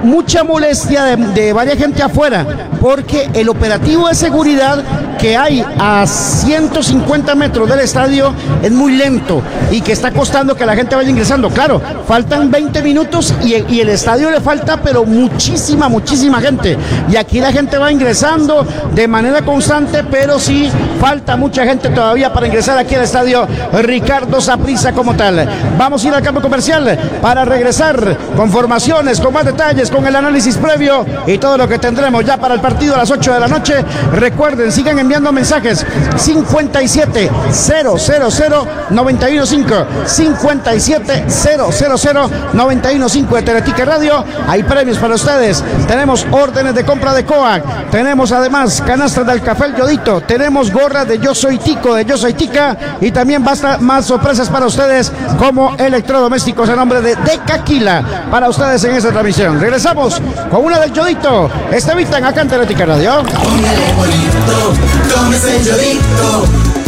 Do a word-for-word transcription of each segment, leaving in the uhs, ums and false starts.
mucha molestia de, de varias gente afuera, porque el operativo de seguridad que hay a ciento cincuenta metros del estadio es muy lento y que está costando que la gente vaya ingresando. Claro, faltan veinte minutos y, y el estadio le falta, pero muchísima, muchísima gente. Y aquí la gente va ingresando de manera constante, pero sí falta mucha gente todavía para ingresar aquí al estadio Ricardo Saprissa como tal. Vamos a ir al campo comercial para regresar con formaciones, con más detalles, con el análisis previo y todo lo que tendremos ya para el partido a las ocho de la noche. Recuerden, sigan enviando mensajes cincuenta y siete cero cero cero noventa y uno cinco, cincuenta y siete cero cero cero noventa y uno cinco de Teletica Radio. Hay premios para ustedes. Tenemos órdenes de compra de Coac, tenemos además canastas del Café El Yodito, tenemos gorras de Yo Soy Tico, de Yo Soy Tica, y también basta más sorpresas para ustedes como electrodomésticos a nombre de Decaquila para ustedes en esta transmisión. Regresamos con una del Yodito. Estevitan acá en Teletica Radio. Póngale bonito, tómese el Yodito.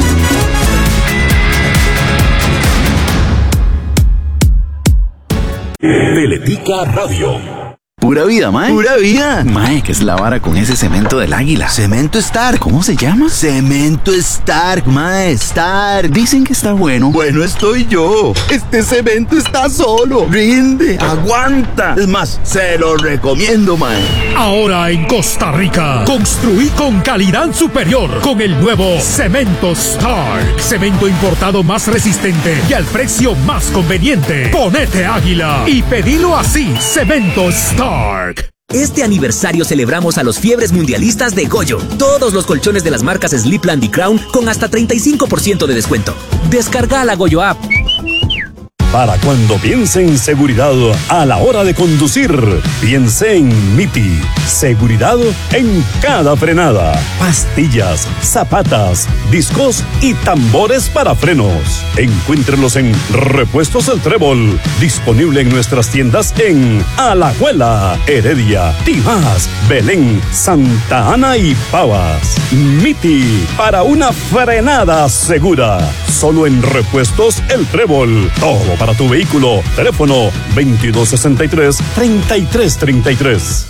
Teletica Radio. Pura vida, mae. Pura vida. Mae, ¿qué es la vara con ese cemento del águila? Cemento Stark. ¿Cómo se llama? Cemento Stark, mae. Stark. Dicen que está bueno. Bueno estoy yo. Este cemento está solo. Rinde, aguanta. Es más, se lo recomiendo, mae. Ahora en Costa Rica, construí con calidad superior con el nuevo Cemento Stark. Cemento importado más resistente y al precio más conveniente. Ponete águila y pedilo así. Cemento Stark. Este aniversario celebramos a los fiebres mundialistas de Goyo. Todos los colchones de las marcas Sleepland y Crown con hasta treinta y cinco por ciento de descuento. Descarga la Goyo App. Para cuando piense en seguridad a la hora de conducir, piense en Miti. Seguridad en cada frenada. Pastillas, zapatas, discos y tambores para frenos. Encuéntrelos en Repuestos El Trébol. Disponible en nuestras tiendas en Alajuela, Heredia, Tibás, Belén, Santa Ana y Pavas. Miti, para una frenada segura. Solo en Repuestos El Trébol. Todo para tu vehículo. Teléfono veintidós sesenta y tres, treinta y tres treinta y tres.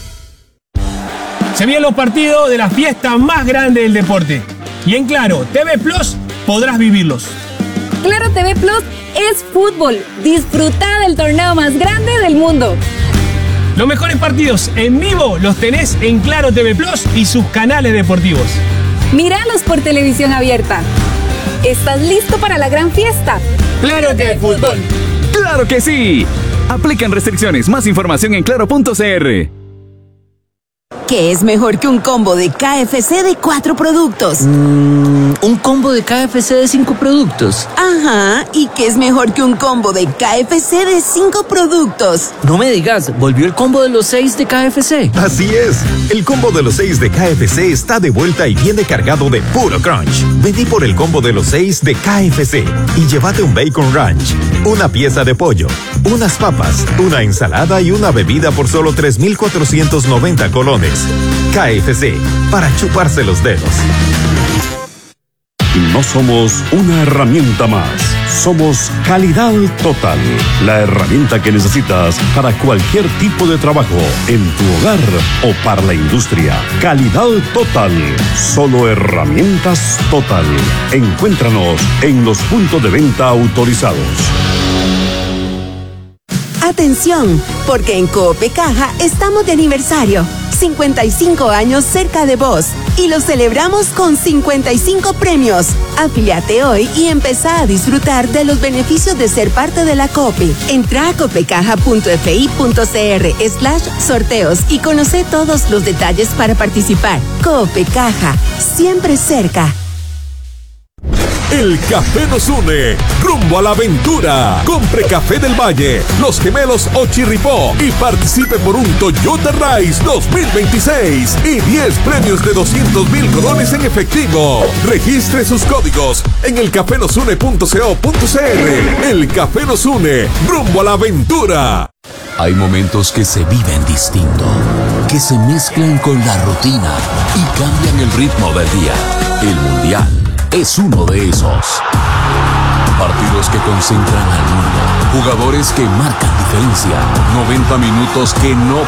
Se vienen los partidos de la fiesta más grande del deporte. Y en Claro T V Plus podrás vivirlos. Claro T V Plus es fútbol. Disfruta del torneo más grande del mundo. Los mejores partidos en vivo los tenés en Claro T V Plus y sus canales deportivos. Míralos por televisión abierta. ¿Estás listo para la gran fiesta? ¡Claro que es fútbol! ¡Claro que sí! Aplican restricciones. Más información en claro punto c r. ¿Qué es mejor que un combo de K F C de cuatro productos? Mm, ¿Un combo de K F C de cinco productos? Ajá, ¿y qué es mejor que un combo de K F C de cinco productos? No me digas, ¿volvió el combo de los seis de K F C? Así es, el combo de los seis de K F C está de vuelta y viene cargado de puro crunch. Vení por el combo de los seis de K F C y llévate un bacon ranch, una pieza de pollo, unas papas, una ensalada y una bebida por solo tres mil cuatrocientos noventa colones. K F C, para chuparse los dedos. No somos una herramienta más. Somos Calidad Total, la herramienta que necesitas para cualquier tipo de trabajo, en tu hogar o para la industria. Calidad Total, solo herramientas Total. Encuéntranos en los puntos de venta autorizados. Atención, porque en Coop Caja estamos de aniversario. cincuenta y cinco años cerca de vos y lo celebramos con cincuenta y cinco premios. Afíliate hoy y empezá a disfrutar de los beneficios de ser parte de la Cope. Entra a copecaja punto f i punto c r slash sorteos y conoce todos los detalles para participar. Cope Caja, siempre cerca. El café nos une, rumbo a la aventura. Compre Café del Valle, Los Gemelos o Chirripó y participe por un Toyota Rise dos mil veintiséis y diez premios de doscientos mil colones en efectivo. Registre sus códigos en el café nos une punto co punto c r. El café nos une, rumbo a la aventura. Hay momentos que se viven distinto, que se mezclan con la rutina y cambian el ritmo del día. El Mundial es uno de esos. Partidos que concentran al mundo, jugadores que marcan diferencia, noventa minutos que no